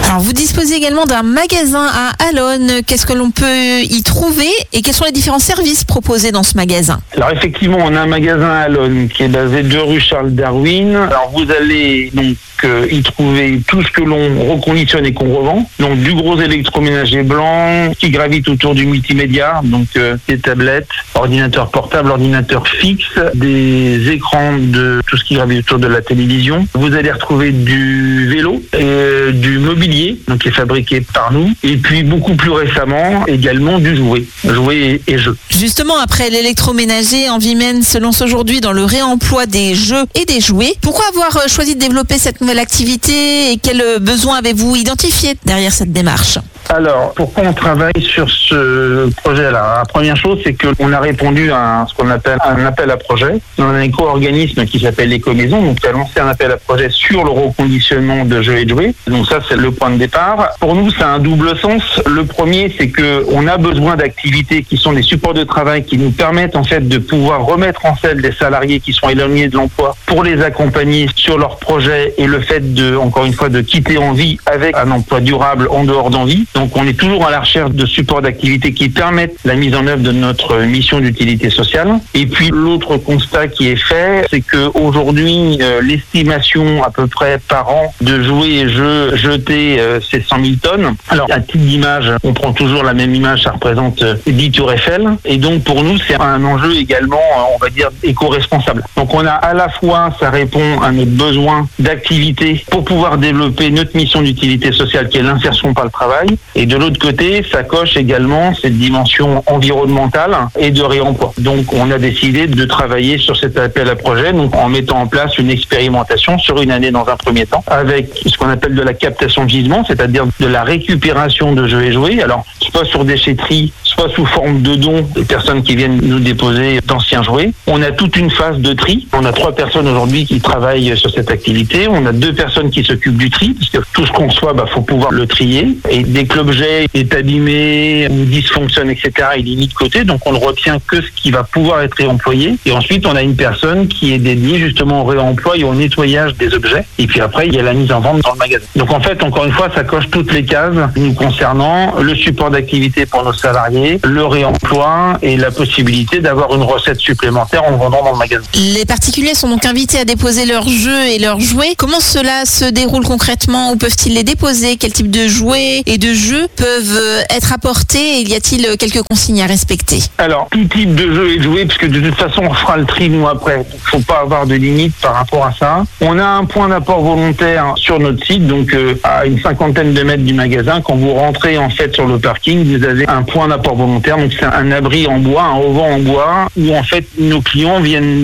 Alors, vous disposez également d'un magasin à Allonnes. Qu'est-ce que l'on peut y trouver et quels sont les différents services proposés dans ce magasin? Alors effectivement, on a un magasin à Allonnes qui est basé 2 rue Charles Darwin. Alors vous allez donc y trouver tout ce que l'on reconditionne et qu'on revend. Donc du gros électroménager blanc qui gravite autour du multimédia, donc des tablettes, ordinateurs portables, ordinateurs fixes, des écrans de tout ce qui gravite autour de la télévision. Vous allez retrouver du vélo et du mobilier, donc qui est fabriqué par nous. Et puis beaucoup plus récemment, également du jouet et jeux. Justement, après l'électroménager, Envimène se lance aujourd'hui dans le réemploi des jeux et des jouets. Pourquoi avoir choisi de développer cette nouvelle activité et quels besoins avez-vous identifiés derrière cette démarche? Alors, pourquoi on travaille sur ce projet-là? La première chose, c'est qu'on a répondu à ce qu'on appelle un appel à projet. On a un éco-organisme qui s'appelle Éco-Maison, donc qui a lancé un appel à projet sur le reconditionnement de jeux et de jouets. Donc ça, c'est le point de départ. Pour nous, ça a un double sens. Le premier, c'est qu'on a besoin d'activités qui sont des supports de travail qui nous permettent en fait de pouvoir remettre en selle des salariés qui sont éloignés de l'emploi pour les accompagner sur leurs projets et le fait de, encore une fois, de quitter Envie avec un emploi durable en dehors d'Envie. Donc on est toujours à la recherche de supports d'activité qui permettent la mise en œuvre de notre mission d'utilité sociale. Et puis l'autre constat qui est fait, c'est qu'aujourd'hui, l'estimation à peu près par an de jouets et jeux jetés, c'est 100 000 tonnes. Alors à titre d'image, on prend toujours la même image, ça représente 10 tours Eiffel. Et donc pour nous, c'est un enjeu également, on va dire, éco-responsable. Donc on a à la fois, ça répond à notre besoin d'activité pour pouvoir développer notre mission d'utilité sociale qui est l'insertion par le travail. Et de l'autre côté, ça coche également cette dimension environnementale et de réemploi. Donc on a décidé de travailler sur cet appel à projet, donc en mettant en place une expérimentation sur une année dans un premier temps, avec ce qu'on appelle de la captation de gisement, c'est-à-dire de la récupération de jeux et jouets, alors soit sur déchetterie, soit sous forme de dons des personnes qui viennent nous déposer d'anciens jouets. On a toute une phase de tri. On a 3 personnes aujourd'hui qui travaillent sur cette activité. On a 2 personnes qui s'occupent du tri, parce que tout ce qu'on soit, faut pouvoir le trier. Et dès que l'objet est abîmé ou dysfonctionne, etc., il est mis de côté. Donc on ne retient que ce qui va pouvoir être réemployé. Et ensuite, on a une personne qui est dédiée justement au réemploi et au nettoyage des objets. Et puis après, il y a la mise en vente dans le magasin. Donc en fait, encore une fois, ça coche toutes les cases nous concernant, le support d'activité pour nos salariés, le réemploi et la possibilité d'avoir une recette supplémentaire en vendant dans le magasin. Les particuliers sont donc invités à déposer leurs jeux et leurs jouets. Comment cela se déroule concrètement? Où peuvent-ils les déposer? Quel type de jouets et de jeux peuvent être apportés? Et y a-t-il quelques consignes à respecter? Alors, tout type de jeux et de jouets, puisque de toute façon, on fera le tri nous après. Il ne faut pas avoir de limite par rapport à ça. On a un point d'apport volontaire sur notre site, donc à une 50aine de mètres du magasin. Quand vous rentrez en fait sur le parking, vous avez un point d'apport volontaire. Donc c'est un abri en bois, un auvent en bois, où en fait nos clients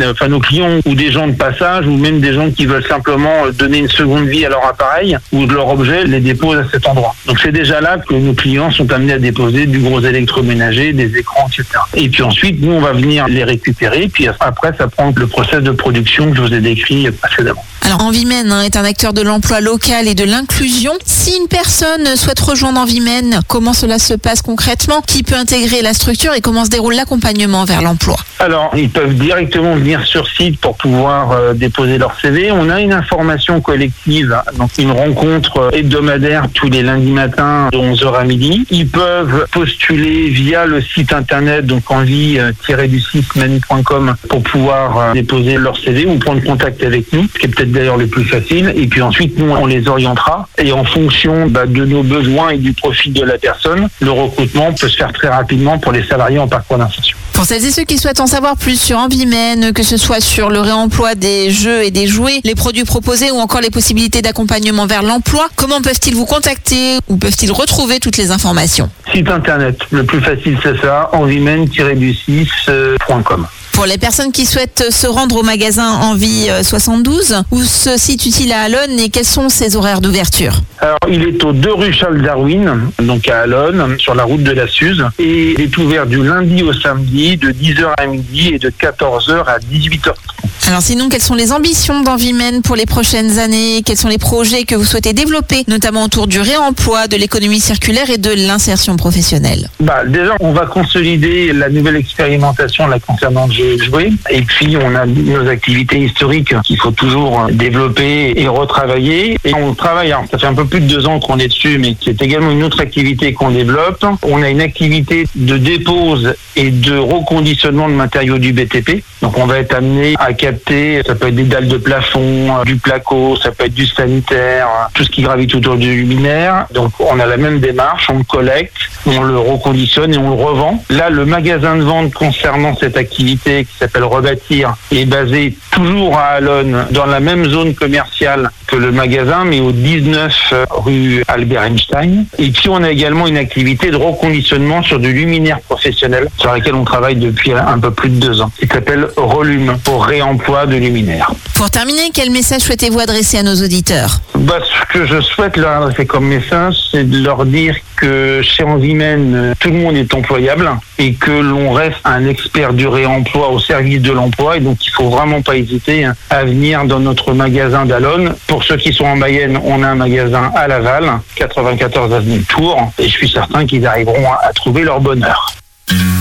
ou des gens de passage, ou même des gens qui veulent simplement donner une seconde vie à leur appareil ou de leur objet, les déposent à cet endroit. Donc c'est déjà là que nos clients sont amenés à déposer du gros électroménager, des écrans, etc. Et puis ensuite, nous on va venir les récupérer, puis après ça prend le process de production que je vous ai décrit précédemment. Alors Envimène est un acteur de l'emploi local et de l'inclusion. Si une personne souhaite rejoindre Envimène, comment cela se passe concrètement? Qui peut intégrer la structure et comment se déroule l'accompagnement vers l'emploi? Alors, ils peuvent directement venir sur site pour pouvoir déposer leur CV. On a une information collective, donc une rencontre hebdomadaire tous les lundis matins de 11h à midi. Ils peuvent postuler via le site internet, donc envie-du-6manu.com pour pouvoir déposer leur CV ou prendre contact avec nous, ce qui est peut-être d'ailleurs le plus facile. Et puis ensuite, nous, on les orientera. Et en fonction de nos besoins et du profil de la personne, le recrutement peut se faire très rapidement pour les salariés en parcours d'insertion. Pour celles et ceux qui souhaitent en savoir plus sur Envimène, que ce soit sur le réemploi des jeux et des jouets, les produits proposés ou encore les possibilités d'accompagnement vers l'emploi, comment peuvent-ils vous contacter ou peuvent-ils retrouver toutes les informations? Site internet, le plus facile c'est ça, envimène-du6.com. Pour les personnes qui souhaitent se rendre au magasin Envie 72, où se situe-t-il à Allonnes et quels sont ses horaires d'ouverture? Alors, il est au 2 rue Charles Darwin, donc à Allonnes, sur la route de la Suze. Et il est ouvert du lundi au samedi, de 10h à midi et de 14h à 18h. Alors sinon, quelles sont les ambitions d'Envimem pour les prochaines années? Quels sont les projets que vous souhaitez développer, notamment autour du réemploi, de l'économie circulaire et de l'insertion professionnelle? Déjà, on va consolider la nouvelle expérimentation concernant le jouet. Et puis, on a nos activités historiques qu'il faut toujours développer et retravailler. Et on travaille, alors, ça fait un peu plus de 2 ans qu'on est dessus, mais c'est également une autre activité qu'on développe. On a une activité de dépose et de reconditionnement de matériaux du BTP. Donc, on va être amené à capter, ça peut être des dalles de plafond, du placo, ça peut être du sanitaire, tout ce qui gravite autour du luminaire. Donc, on a la même démarche, on le collecte, on le reconditionne et on le revend. Là, le magasin de vente concernant cette activité qui s'appelle Rebâtir est basé toujours à Allonne, dans la même zone commerciale que le magasin, mais au 19 rue Albert Einstein. Et puis, on a également une activité de reconditionnement sur du luminaire professionnel, sur laquelle on travaille depuis un peu plus de 2 ans, qui s'appelle Volume, pour réemploi de luminaire. Pour terminer, quel message souhaitez-vous adresser à nos auditeurs? Ce que je souhaite leur adresser comme message, c'est de leur dire que chez Envimem, tout le monde est employable et que l'on reste un expert du réemploi au service de l'emploi. Et donc, il faut vraiment pas hésiter à venir dans notre magasin d'Allonne. Pour ceux qui sont en Mayenne, on a un magasin à Laval, 94 avenue Tours, et je suis certain qu'ils arriveront à trouver leur bonheur.